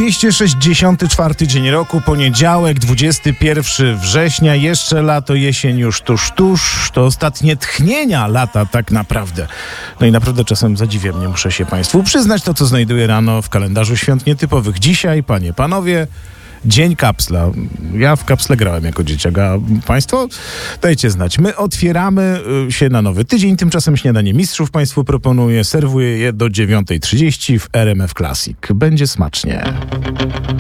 264 dzień roku, poniedziałek, 21 września, jeszcze lato, jesień już tuż, to ostatnie tchnienia lata tak naprawdę. No i naprawdę czasem zadziwia mnie, muszę się Państwu przyznać, to co znajduję rano w kalendarzu świąt nietypowych. Dzisiaj, panie, panowie, dzień kapsla. Ja w kapsle grałem jako dzieciak, a Państwo? Dajcie znać. My otwieramy się na nowy tydzień, tymczasem śniadanie mistrzów Państwu proponuję. Serwuję je do 9:30 w RMF Classic. Będzie smacznie.